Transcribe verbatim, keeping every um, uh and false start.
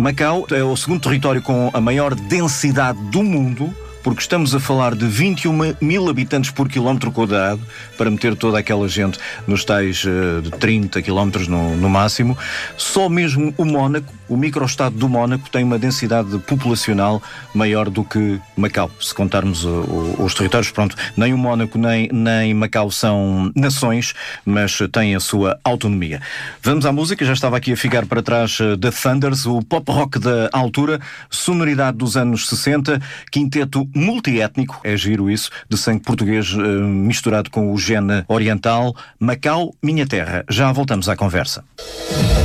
Macau é o segundo território com a maior densidade do mundo, porque estamos a falar de vinte e um mil habitantes por quilómetro quadrado, para meter toda aquela gente nos tais uh, de trinta quilómetros no, no máximo. Só mesmo o Mónaco, o microestado do Mónaco, tem uma densidade populacional maior do que Macau, se contarmos uh, uh, os territórios. Pronto, nem o Mónaco nem, nem Macau são nações, mas têm a sua autonomia. Vamos à música, já estava aqui a ficar para trás uh, da Thunders, o pop rock da altura, sonoridade dos anos sessenta, quinteto multiétnico, é giro isso, de sangue português uh, misturado com o gene oriental. Macau, minha terra. Já voltamos à conversa.